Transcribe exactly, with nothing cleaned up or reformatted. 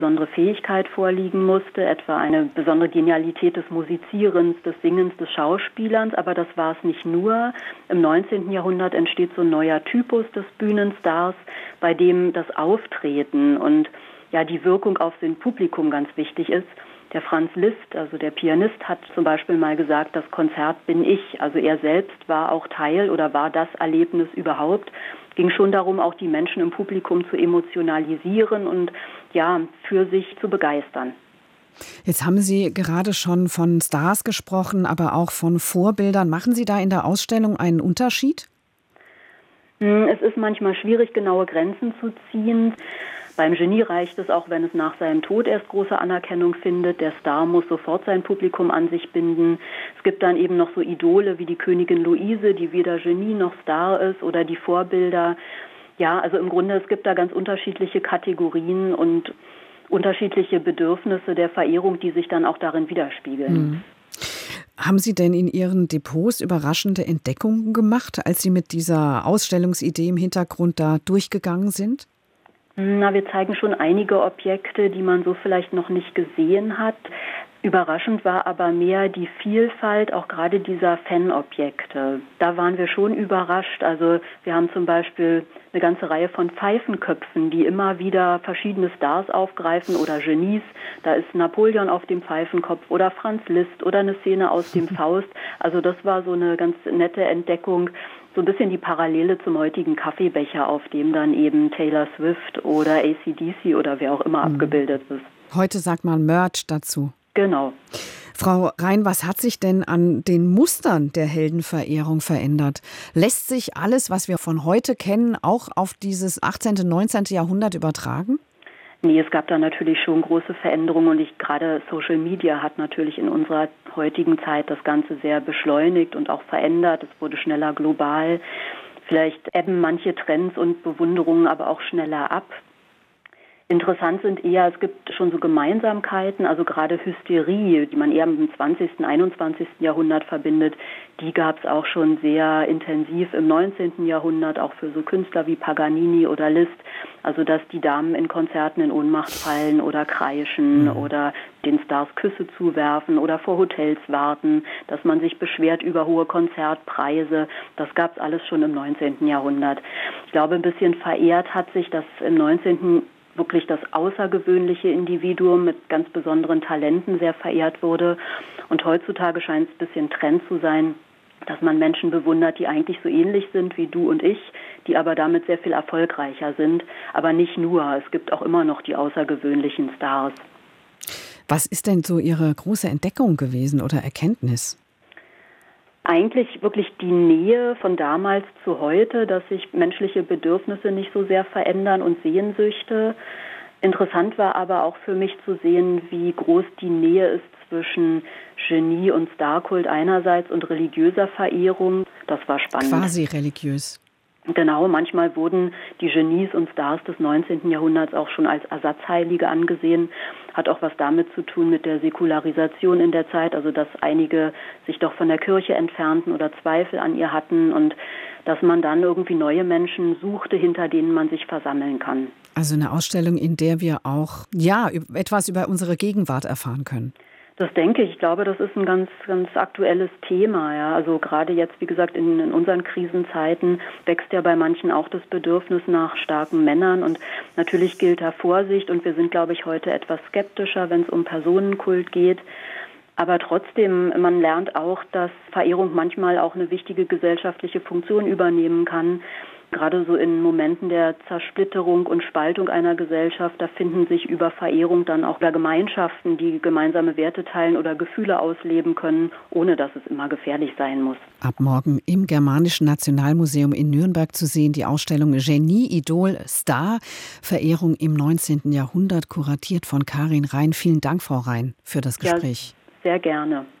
besondere Fähigkeit vorliegen musste, etwa eine besondere Genialität des Musizierens, des Singens, des Schauspielerns, aber das war es nicht nur. Im neunzehnten Jahrhundert entsteht so ein neuer Typus des Bühnenstars, bei dem das Auftreten und ja die Wirkung auf das Publikum ganz wichtig ist. Der Franz Liszt, also der Pianist, hat zum Beispiel mal gesagt, das Konzert bin ich. Also er selbst war auch Teil oder war das Erlebnis überhaupt. Ging schon darum, auch die Menschen im Publikum zu emotionalisieren und ja, für sich zu begeistern. Jetzt haben Sie gerade schon von Stars gesprochen, aber auch von Vorbildern. Machen Sie da in der Ausstellung einen Unterschied? Es ist manchmal schwierig, genaue Grenzen zu ziehen. Beim Genie reicht es auch, wenn es nach seinem Tod erst große Anerkennung findet. Der Star muss sofort sein Publikum an sich binden. Es gibt dann eben noch so Idole wie die Königin Luise, die weder Genie noch Star ist, oder die Vorbilder. Ja, also im Grunde, es gibt da ganz unterschiedliche Kategorien und unterschiedliche Bedürfnisse der Verehrung, die sich dann auch darin widerspiegeln. Hm. Haben Sie denn in Ihren Depots überraschende Entdeckungen gemacht, als Sie mit dieser Ausstellungsidee im Hintergrund da durchgegangen sind? Na, wir zeigen schon einige Objekte, die man so vielleicht noch nicht gesehen hat. Überraschend war aber mehr die Vielfalt auch gerade dieser Fanobjekte. Da waren wir schon überrascht. Also wir haben zum Beispiel eine ganze Reihe von Pfeifenköpfen, die immer wieder verschiedene Stars aufgreifen oder Genies. Da ist Napoleon auf dem Pfeifenkopf oder Franz Liszt oder eine Szene aus dem Faust. Also das war so eine ganz nette Entdeckung. So ein bisschen die Parallele zum heutigen Kaffeebecher, auf dem dann eben Taylor Swift oder A C D C oder wer auch immer mhm. abgebildet ist. Heute sagt man Merch dazu. Genau. Frau Rein, was hat sich denn an den Mustern der Heldenverehrung verändert? Lässt sich alles, was wir von heute kennen, auch auf dieses achtzehnten., neunzehnten. Jahrhundert übertragen? Nee, es gab da natürlich schon große Veränderungen und ich, gerade Social Media hat natürlich in unserer heutigen Zeit das Ganze sehr beschleunigt und auch verändert. Es wurde schneller global. Vielleicht ebben manche Trends und Bewunderungen aber auch schneller ab. Interessant sind eher, es gibt schon so Gemeinsamkeiten, also gerade Hysterie, die man eher mit dem zwanzigsten., einundzwanzigsten. Jahrhundert verbindet, die gab es auch schon sehr intensiv im neunzehnten. Jahrhundert, auch für so Künstler wie Paganini oder Liszt. Also dass die Damen in Konzerten in Ohnmacht fallen oder kreischen mhm. oder den Stars Küsse zuwerfen oder vor Hotels warten, dass man sich beschwert über hohe Konzertpreise. Das gab es alles schon im neunzehnten. Jahrhundert. Ich glaube, ein bisschen verehrt hat sich das im neunzehnten wirklich das außergewöhnliche Individuum mit ganz besonderen Talenten sehr verehrt wurde. Und heutzutage scheint es ein bisschen Trend zu sein, dass man Menschen bewundert, die eigentlich so ähnlich sind wie du und ich, die aber damit sehr viel erfolgreicher sind. Aber nicht nur, es gibt auch immer noch die außergewöhnlichen Stars. Was ist denn so Ihre große Entdeckung gewesen oder Erkenntnis? Eigentlich wirklich die Nähe von damals zu heute, dass sich menschliche Bedürfnisse nicht so sehr verändern und Sehnsüchte. Interessant war aber auch für mich zu sehen, wie groß die Nähe ist zwischen Genie und Starkult einerseits und religiöser Verehrung. Das war spannend. Quasi religiös. Genau, manchmal wurden die Genies und Stars des neunzehnten. Jahrhunderts auch schon als Ersatzheilige angesehen. Hat auch was damit zu tun mit der Säkularisation in der Zeit, also dass einige sich doch von der Kirche entfernten oder Zweifel an ihr hatten und dass man dann irgendwie neue Menschen suchte, hinter denen man sich versammeln kann. Also eine Ausstellung, in der wir auch ja etwas über unsere Gegenwart erfahren können. Das denke ich. Ich glaube, das ist ein ganz, ganz aktuelles Thema. Ja. Also gerade jetzt, wie gesagt, in, in unseren Krisenzeiten wächst ja bei manchen auch das Bedürfnis nach starken Männern. Und natürlich gilt da Vorsicht. Und wir sind, glaube ich, heute etwas skeptischer, wenn es um Personenkult geht. Aber trotzdem, man lernt auch, dass Verehrung manchmal auch eine wichtige gesellschaftliche Funktion übernehmen kann. Gerade so in Momenten der Zersplitterung und Spaltung einer Gesellschaft, da finden sich über Verehrung dann auch Gemeinschaften, die gemeinsame Werte teilen oder Gefühle ausleben können, ohne dass es immer gefährlich sein muss. Ab morgen im Germanischen Nationalmuseum in Nürnberg zu sehen, die Ausstellung Genie, Idol, Star, Verehrung im neunzehnten. Jahrhundert, kuratiert von Karin Rein. Vielen Dank, Frau Rein, für das Gespräch. Ja, sehr gerne.